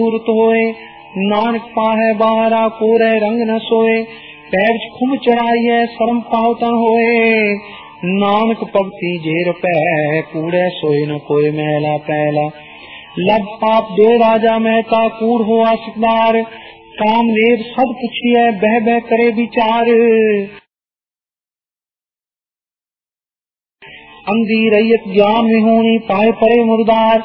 सूरत होए, नानक पाहे बाहरा कोरे रंग न सोए। पैर खुम चढ़ाइए शर्म पावतन होए, नानक भगति जेर पै कूड़े सोए न कोई महला पहला। लब पाप दो राजा महता कूड़ हुआ सिकदार, काम लेव सद पुछिए बह बह करे विचार। अंधी रैयत ज्ञान विहूणी पाए परे मुर्दार,